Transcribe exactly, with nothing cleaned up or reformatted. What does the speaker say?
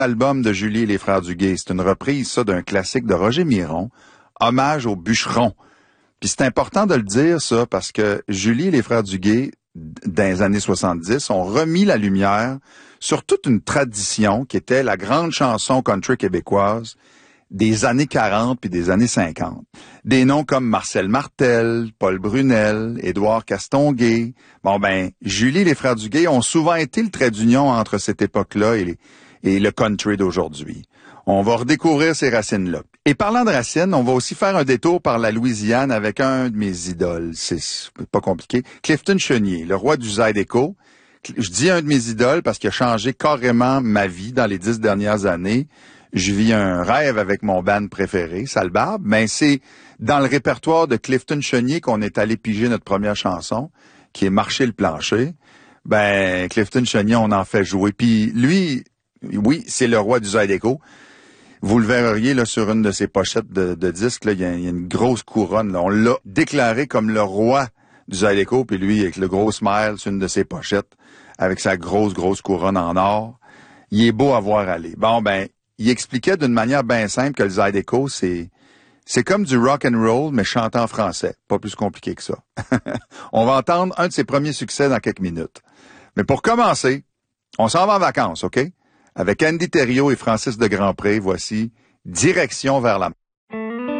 Album de Julie et les Frères Duguay. C'est une reprise, ça, d'un classique de Roger Miron, Hommage aux bûcherons. Puis c'est important de le dire, ça, parce que Julie et les Frères Duguay, dans les années soixante-dix, ont remis la lumière sur toute une tradition qui était la grande chanson country québécoise des années quarante puis des années cinquante. Des noms comme Marcel Martel, Paul Brunel, Édouard Castonguay. Bon ben, Julie et les Frères Duguay ont souvent été le trait d'union entre cette époque-là et les et le country d'aujourd'hui. On va redécouvrir ces racines-là. Et parlant de racines, on va aussi faire un détour par la Louisiane avec un de mes idoles. C'est pas compliqué. Clifton Chenier, le roi du Zydeco. Je dis un de mes idoles parce qu'il a changé carrément ma vie dans les dix dernières années. Je vis un rêve avec mon band préféré, Sale Barbe, mais c'est dans le répertoire de Clifton Chenier qu'on est allé piger notre première chanson, qui est Marcher le plancher. Ben, Clifton Chenier, on en fait jouer. Puis lui, oui, c'est le roi du Zydeco. Vous le verriez là sur une de ses pochettes de, de disques, là, il y, a, il y a une grosse couronne. Là. On l'a déclaré comme le roi du Zydeco, puis lui, avec le gros smile sur une de ses pochettes, avec sa grosse, grosse couronne en or. Il est beau à voir aller. Bon, ben, il expliquait d'une manière bien simple que le Zydeco, c'est c'est comme du rock and roll, mais chanté en français. Pas plus compliqué que ça. On va entendre un de ses premiers succès dans quelques minutes. Mais pour commencer, on s'en va en vacances, OK? Avec Andy Thériault et Francis de Grandpré, voici Direction vers la...